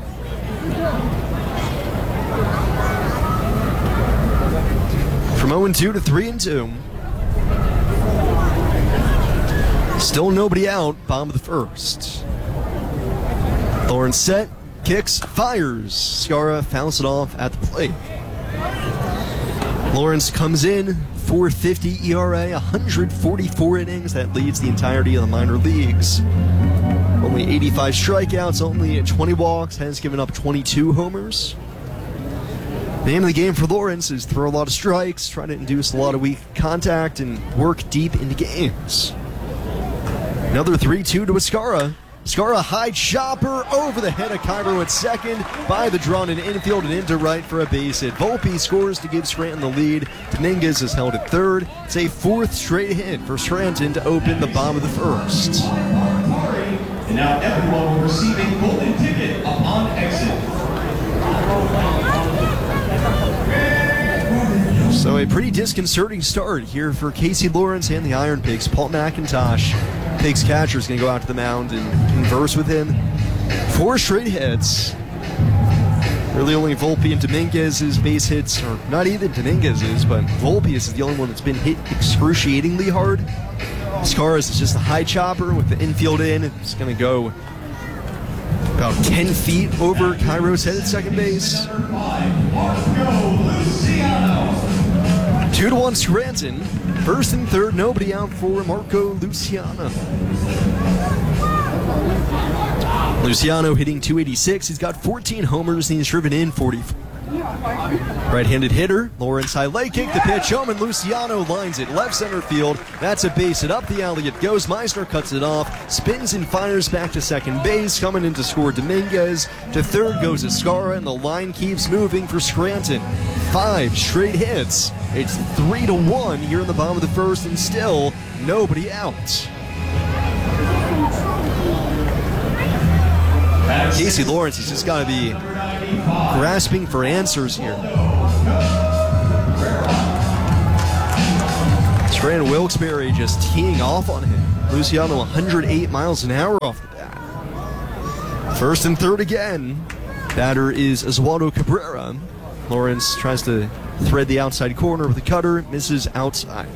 From 0-2 to 3-2. Still nobody out, bottom of the first. Lawrence set, kicks, fires. Escarra fouls it off at the plate. Lawrence comes in, .450 ERA, 144 innings. That leads the entirety of the minor leagues. Only 85 strikeouts, only 20 walks, has given up 22 homers. The name of the game for Lawrence is throw a lot of strikes, try to induce a lot of weak contact, and work deep into games. Another 3-2 to Escarra. Escarra high chopper over the head of Cairo at second, by the drawn in infield and into right for a base hit. Volpe scores to give Scranton the lead. Dominguez is held at third. It's a 4th straight hit for Scranton to open the bottom of the first. And now everyone receiving golden ticket upon exit. So a pretty disconcerting start here for Casey Lawrence and the Iron Pigs. Paul McIntosh, Pigs catcher, is going to go out to the mound and converse with him. 4 straight hits. Really only Volpe and Dominguez's base hits, or not even Dominguez's, but Volpe is the only one that's been hit excruciatingly hard. Escarra is just a high chopper with the infield in. It's going to go about 10 feet over Cairo's head at second base. 2-1 Scranton. First and third, nobody out for Marco Luciano. Luciano hitting .286. He's got 14 homers and he's driven in 44. Right-handed hitter, Lawrence high leg kick, the pitch home, and Luciano lines it left center field. That's a base hit up the alley. It goes. Meisner cuts it off, spins and fires back to second base. Coming in to score Dominguez. To third goes Escara, and the line keeps moving for Scranton. 5 straight hits. It's 3-1 here in the bottom of the first, and still nobody out. Casey Lawrence has just got to be grasping for answers here. Scranton Wilkes-Barre just teeing off on him. Luciano 108 miles an hour off the bat. First and third again. Batter is Oswaldo Cabrera. Lawrence tries to thread the outside corner with a cutter, misses outside.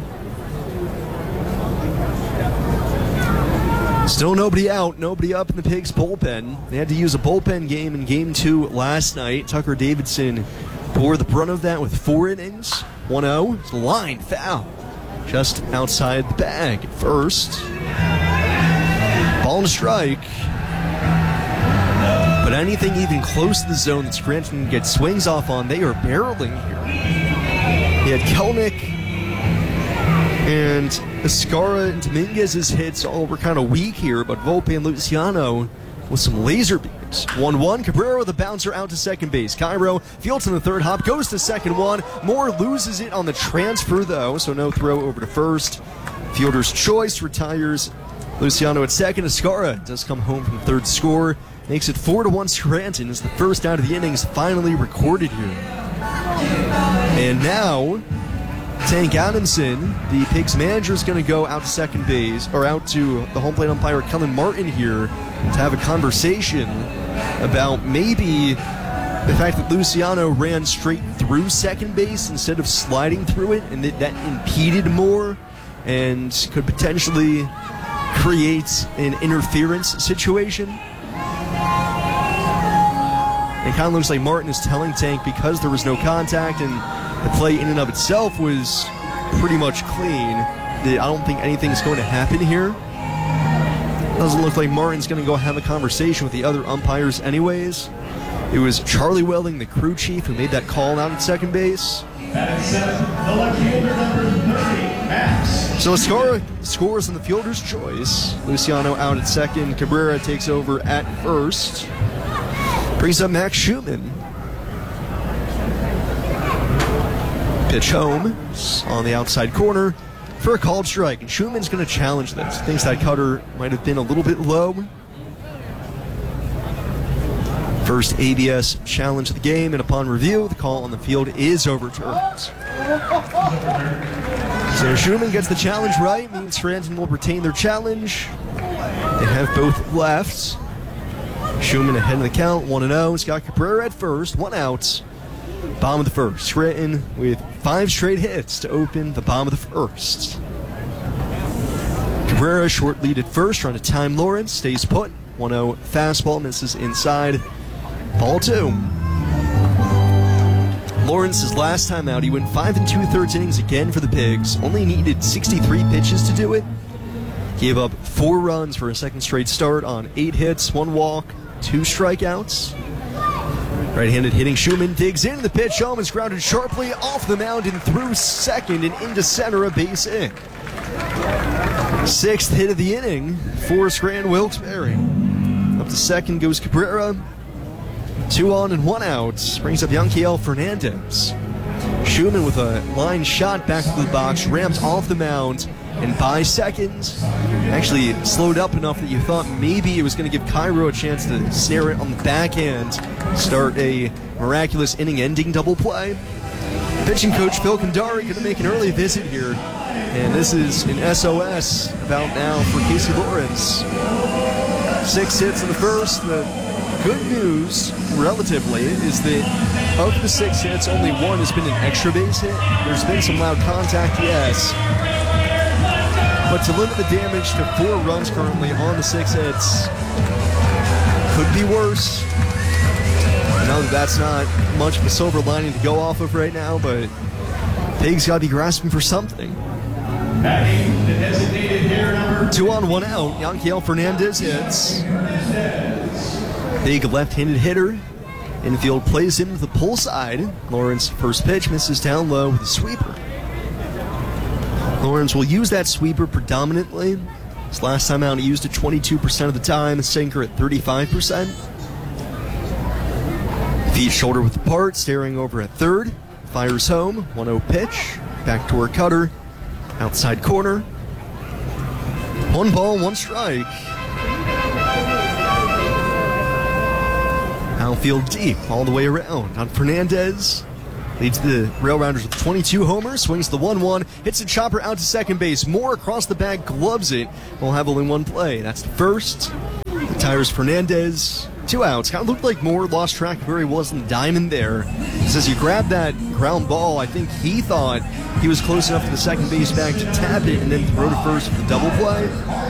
Still nobody out, nobody up in the Pigs bullpen. They had to use a bullpen game in Game 2 last night. Tucker Davidson bore the brunt of that with 4 innings. 1-0. It's a line foul just outside the bag at first. Ball and strike. But anything even close to the zone that Scranton gets swings off on, they are barreling here. He had Kelnick and Escara and Dominguez's hits all were kind of weak here, but Volpe and Luciano with some laser beams. 1-1, Cabrera with a bouncer out to second base. Cairo fields in the third, hop goes to second one. Moore loses it on the transfer though, so no throw over to first. Fielder's choice retires Luciano at second. Escara does come home from third score. Makes it 4-1 Scranton as the first out of the innings finally recorded here. And now Tank Adamson, the Pigs manager, is going to go out to second base, or out to the home plate umpire, Kellen Martin, here to have a conversation about maybe the fact that Luciano ran straight through second base instead of sliding through it, and that impeded more and could potentially create an interference situation. It kind of looks like Martin is telling Tank, because there was no contact and the play in and of itself was pretty much clean, that I don't think anything's going to happen here. Doesn't look like Martin's going to go have a conversation with the other umpires anyways. It was Charlie Welding, the crew chief, who made that call out at second base. So Escara scores on the fielder's choice. Luciano out at second. Cabrera takes over at first. Brings up Max Schumann. Pitch home on the outside corner for a called strike. And Schumann's going to challenge this. Thinks that cutter might have been a little bit low. First ABS challenge of the game, and upon review, the call on the field is overturned. So Schumann gets the challenge right, means Scranton will retain their challenge. They have both left. Schumann ahead of the count, 1-0. Scott Cabrera at first, 1 out. Bottom of the first. Scranton with 5 straight hits to open the bottom of the first. Cabrera short lead at first, trying to time Lawrence, stays put. 1-0 fastball, misses inside. Ball 2. Lawrence's last time out, he went 5 2/3 innings again for the Pigs. Only needed 63 pitches to do it. Gave up 4 runs for a second straight start on 8 hits, 1 walk, 2 strikeouts. Right-handed hitting Schumann digs in. The pitch home is grounded sharply off the mound and through second and into center, a base hit. 6th hit of the inning for Scranton Wilkes-Barre. Up to second goes Cabrera. 2 on and 1 out. Brings up Yanquiel Fernandez. Schumann with a line shot back to the box, ramped off the mound, and by seconds, actually slowed up enough that you thought maybe it was going to give Cairo a chance to snare it on the backhand, start a miraculous inning-ending double play. Pitching coach Phil Kandari going to make an early visit here, and this is an SOS about now for Casey Lawrence. 6 hits in the first. The good news, relatively, is that of the 6 hits, only 1 has been an extra base hit. There's been some loud contact, yes. But to limit the damage to 4 runs currently on the 6 hits could be worse. I know that's not much of a silver lining to go off of right now, but Pigs got to be grasping for something. 2 on, 1 out. Yanquiel Fernandez hits. Big left-handed hitter. Infield plays him to the pull side. Lawrence, first pitch, misses down low with a sweeper. Lawrence will use that sweeper predominantly. His last time out, he used it 22% of the time, a sinker at 35%. Feet shoulder width apart, staring over at third. Fires home, 1-0 pitch. Backdoor cutter, outside corner. 1 ball, 1 strike. Outfield deep, all the way around. On Fernandez, leads the Rail Rounders with 22 homers, swings the 1-1, hits a chopper out to second base. Moore across the bag, gloves it. We'll have only one play. That's the first. Retires Fernandez. 2 outs. Kind of looked like Moore lost track of where he was in the diamond there. Says he grabbed that ground ball. I think he thought he was close enough to the second base bag to tap it and then throw to first for the double play.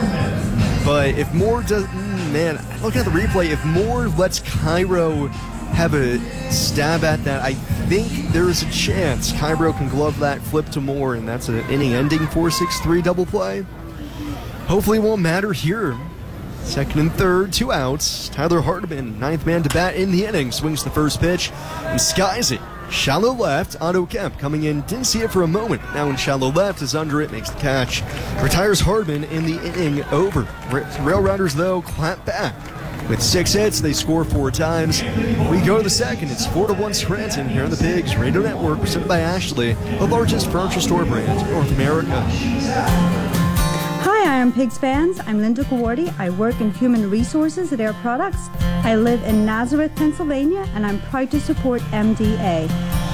But if Moore does, look at the replay. If Moore lets Cairo have a stab at that, I think there is a chance Cairo can glove that, flip to Moore, and that's an inning-ending 4-6-3 double play. Hopefully it won't matter here. Second and third, 2 outs. Tyler Hardiman, 9th man to bat in the inning, swings the first pitch and skies it. Shallow left, Otto Kemp coming in, didn't see it for a moment. Now in shallow left, is under it, makes the catch. Retires Hardiman in the inning over. Rail Rounders, though, clap back. With 6 hits, they score 4 times. We go to the second. It's 4-1 Scranton here on the Pigs Radio Network, presented by Ashley, the largest furniture store brand in North America. Hi, Iron Pigs fans. I'm Linda Kawardi. I work in human resources at Air Products. I live in Nazareth, Pennsylvania, and I'm proud to support MDA.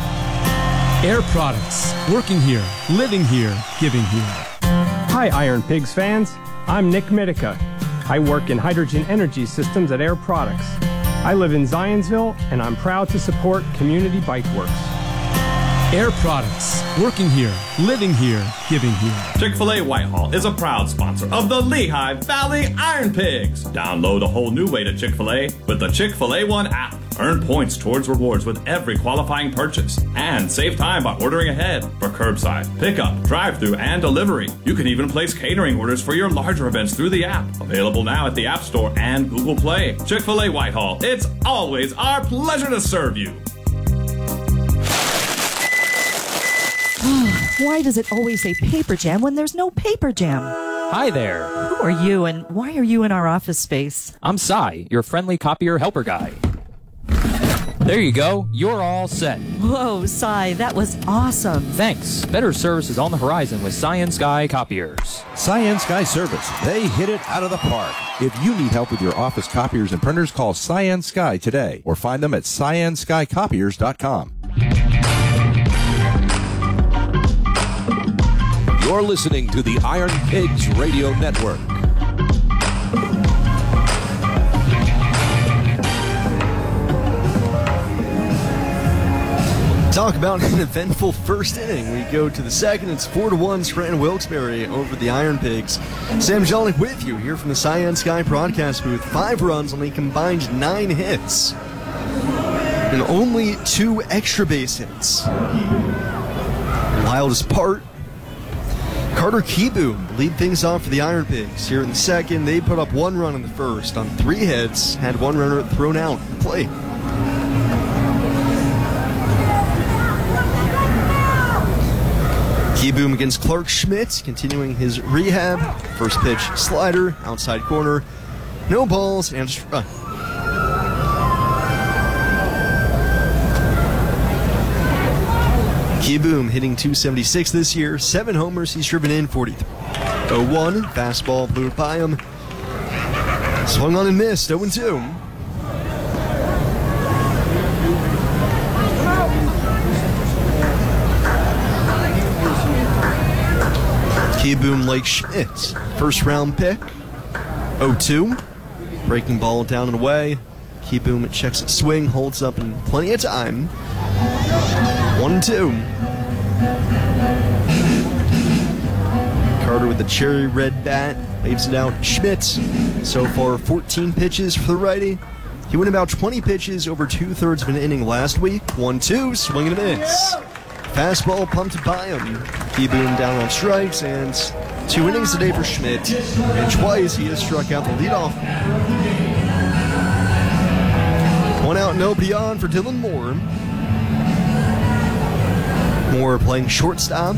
Air Products. Working here, living here, giving here. Hi, Iron Pigs fans. I'm Nick Mitica. I work in hydrogen energy systems at Air Products. I live in Zionsville, and I'm proud to support Community Bike Works. Air Products. Working here, living here, giving here. Chick-fil-A Whitehall is a proud sponsor of the Lehigh Valley Iron Pigs. Download a whole new way to Chick-fil-A with the Chick-fil-A One app. Earn points towards rewards with every qualifying purchase. And save time by ordering ahead for curbside, pickup, drive-thru, and delivery. You can even place catering orders for your larger events through the app. Available now at the App Store and Google Play. Chick-fil-A Whitehall. It's always our pleasure to serve you. Why does it always say paper jam when there's no paper jam? Hi there. Who are you and why are you in our office space? I'm Cy, your friendly copier helper guy. There you go. You're all set. Whoa, Cy, that was awesome. Thanks. Better service is on the horizon with Cyan Sky Copiers. Cyan Sky Service. They hit it out of the park. If you need help with your office copiers and printers, call Cyan Sky today or find them at cyanskycopiers.com. You're listening to the Iron Pigs Radio Network. Talk about an eventful first inning. We go to the second. It's 4-1 Scranton Wilkes-Barre over the Iron Pigs. Sam Jelinek with you here from the Cyan Sky broadcast booth. 5 runs on a combined 9 hits. And only 2 extra base hits. Wildest part, Carter Kieboom lead things off for the Iron Pigs. Here in the second, they put up 1 run in the first on 3 hits, had 1 runner thrown out at the plate. Kieboom against Clark Schmidt, continuing his rehab. First pitch, slider, outside corner. No balls, and a strike. Kieboom hitting .276 this year, 7 homers, he's driven in 43. 0-1, fastball blew by him. Swung on and missed, 0-2. Kieboom like Schmidt, first round pick, 0-2. Breaking ball down and away. Kieboom checks its swing, holds up in plenty of time. 1-2. Carter with the cherry red bat, waves it out. Schmidt, so far 14 pitches for the righty. He went about 20 pitches over 2/3 of an inning last week. 1-2, swing and a miss. Fastball pumped by him. Kieboom down on strikes, and 2 innings today for Schmidt. And twice he has struck out the leadoff. 1 out, no beyond for Dylan Moore. Moore playing shortstop.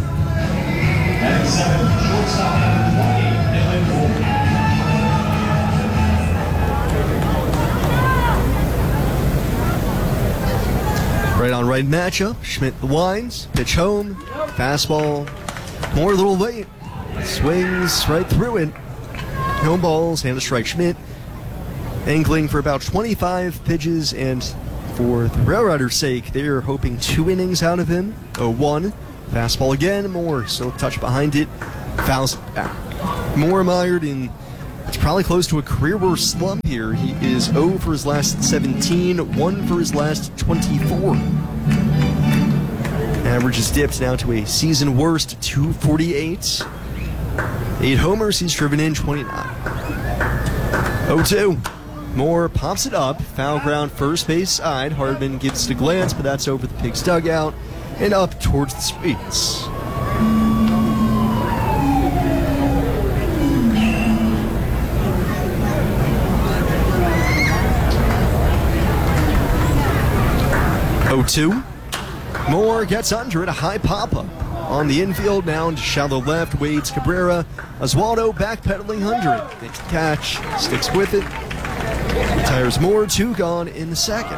Right on right matchup. Schmidt the winds. Pitch home. Fastball. Moore a little late. Swings right through it. No balls. And a strike. Schmidt angling for about 25 pitches, and for the Rail Riders' sake, they are hoping 2 innings out of him. 0-1. Fastball again. Moore still a touch behind it. Fouls back. Moore mired in it's probably close to a career worst slump here. He is 0 for his last 17, 1 for his last 24. Average has dipped now to a season worst 248. 8 homers, he's driven in 29. 0-2. Moore pops it up, foul ground first base side. Hardman gives it a glance, but that's over the Pigs dugout and up towards the suites. Moore gets under it, a high pop-up. On the infield now into shallow left, Wade's Cabrera. Oswaldo backpedaling under it. Makes the catch, sticks with it. Retires Moore, 2 gone in the second.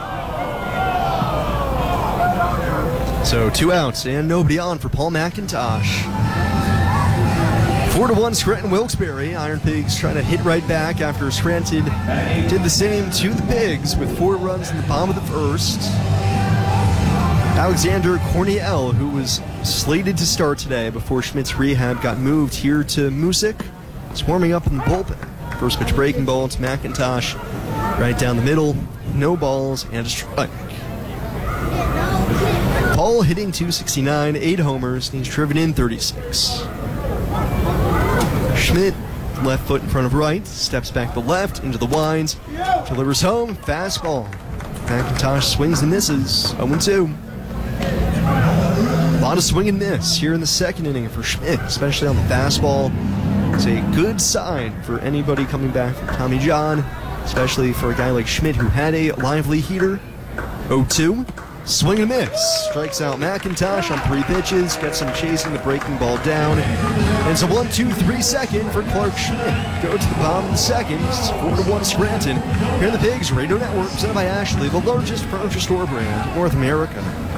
So 2 outs and nobody on for Paul McIntosh. 4-1 Scranton Wilkes-Barre. Iron Pigs trying to hit right back after Scranton did the same to the Pigs with 4 runs in the bottom of the first. Alexander Corniel, who was slated to start today before Schmidt's rehab got moved here to Music, is warming up in the bullpen. First pitch breaking ball to McIntosh, right down the middle, no balls and a strike. Paul hitting .269, 8 homers, and he's driven in 36. Schmidt, left foot in front of right, steps back to left into the winds, delivers home, fastball. McIntosh swings and misses, 0-2. A lot of swing and miss here in the second inning for Schmidt, especially on the fastball. It's a good sign for anybody coming back from Tommy John, especially for a guy like Schmidt who had a lively heater. 0-2. Swing and miss. Strikes out McIntosh on 3 pitches, gets him chasing the breaking ball down. And it's a 1-2-3 second for Clark Schmidt. Go to the bottom of the second. It's 4-1 Scranton. Here in the Pigs Radio Network, presented by Ashley, the largest furniture store brand in North America.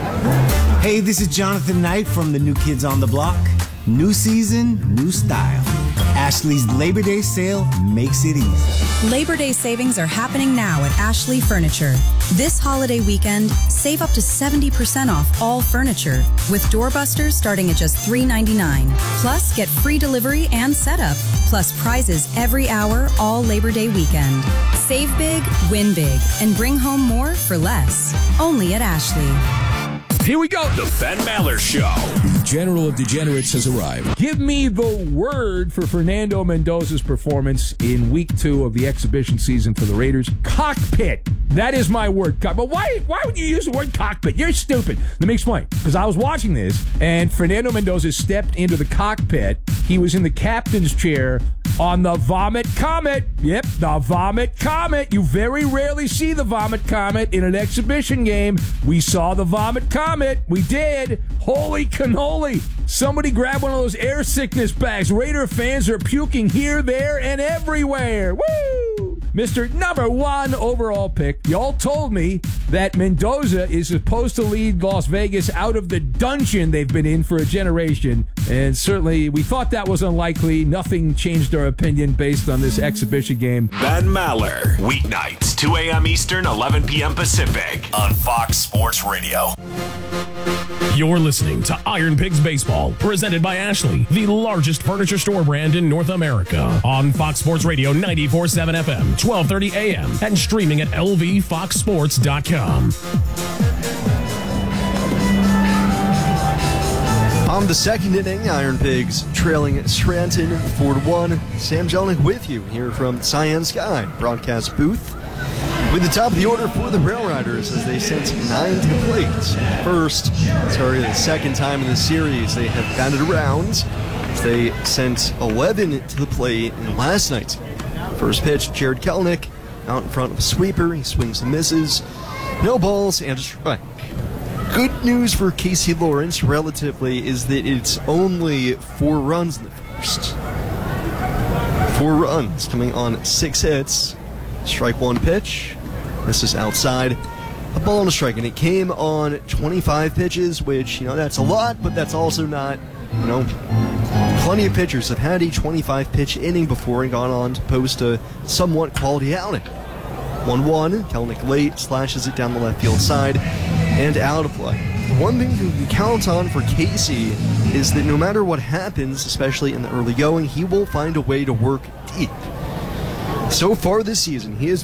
Hey, this is Jonathan Knight from the New Kids on the Block. New season, new style. Ashley's Labor Day sale makes it easy. Labor Day savings are happening now at Ashley Furniture. This holiday weekend, save up to 70% off all furniture, with doorbusters starting at just $3.99. Plus, get free delivery and setup, plus prizes every hour all Labor Day weekend. Save big, win big, and bring home more for less. Only at Ashley. Here we go. The Ben Maller Show. The General of Degenerates has arrived. Give me the word for Fernando Mendoza's performance in week 2 of the exhibition season for the Raiders. Cockpit. That is my word. But why would you use the word cockpit? You're stupid. Let me explain. Because I was watching this, and Fernando Mendoza stepped into the cockpit. He was in the captain's chair on the Vomit Comet. Yep, the Vomit Comet. You very rarely see the Vomit Comet in an exhibition game. We saw the Vomit Comet. We did. Holy cannoli. Somebody grab one of those air sickness bags. Raider fans are puking here, there, and everywhere. Woo! Mr. Number 1 overall pick. Y'all told me that Mendoza is supposed to lead Las Vegas out of the dungeon they've been in for a generation. And certainly we thought that was unlikely. Nothing changed our opinion based on this exhibition game. Ben Maller. Weeknights, 2 a.m. Eastern, 11 p.m. Pacific on Fox Sports Radio. You're listening to Iron Pigs Baseball, presented by Ashley, the largest furniture store brand in North America. On Fox Sports Radio 94.7 FM, 12:30 a.m., and streaming at lvfoxsports.com. On the second inning, Iron Pigs trailing Scranton 4-1. Sam Jelinek with you here from Cyan Sky broadcast booth. With the top of the order for the Rail Riders as they sent 9 to the plate. First, sorry, the second time in the series they have batted around. They sent 11 to the plate in last night's game. First pitch, Jared Kelenic out in front of a sweeper. He swings and misses. No balls and a strike. good news for Casey Lawrence, relatively, is that it's only 4 runs in the first. 4 runs coming on 6 hits. Strike 1 pitch. This is outside. A ball and a strike, and it came on 25 pitches, which, that's a lot, but that's also not, plenty of pitchers have had a 25-pitch inning before and gone on to post a somewhat quality outing. 1-1, Kelenic late, slashes it down the left field side, and out of play. The one thing you can count on for Casey is that no matter what happens, especially in the early going, he will find a way to work deep. So far this season, he has